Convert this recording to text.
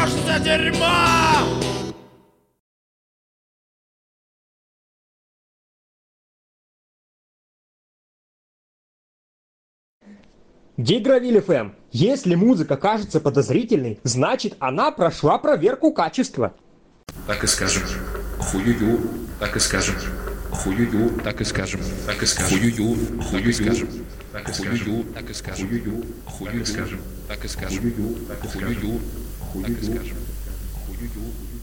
Обожжешься, дерьмо! Гигровиль ФМ. Если музыка кажется подозрительной, значит она прошла проверку качества. Так и скажем. Хую-ю, так и скажем. Хую-ю, так и скажем. Так и скажем. Хую-ю, хую скажем. Так и скажем. Так и скажем. Хую-ю, хую скажем. Так и скажем. Хую-ю, так и скажем. Хую-ю, так и скажем. Хую-ю.